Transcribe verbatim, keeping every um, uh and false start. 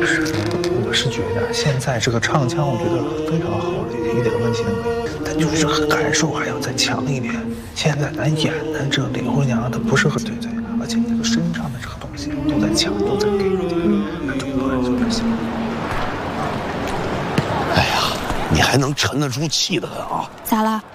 老师，我是觉得现在这个唱腔，我觉得非常好了，一点问题都没有。但就是感受还要再强一点。现在咱演的这李红娘，她不是很对对，而且这个身上的这个东西都在强，都在给一点，那整个人就在想。 哎呀，你还能沉得住气的很啊？ 咋了？